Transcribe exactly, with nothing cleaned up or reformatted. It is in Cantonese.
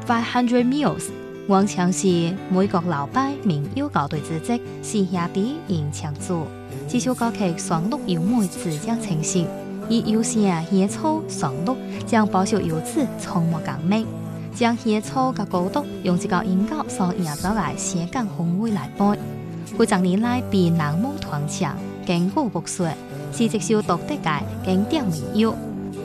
Five Hundred Meals， 王强是美國老牌民謠高隊之一，是兄弟演唱組。這首歌曲旋律優美，字正清晰，以優聲野草旋律將保守優質充滿感美，將野草嘅高度用一個音樂所營造嘅寫感氛圍來背。幾十年來被人們傳唱，亘古不衰，是一首獨特嘅經典民謠。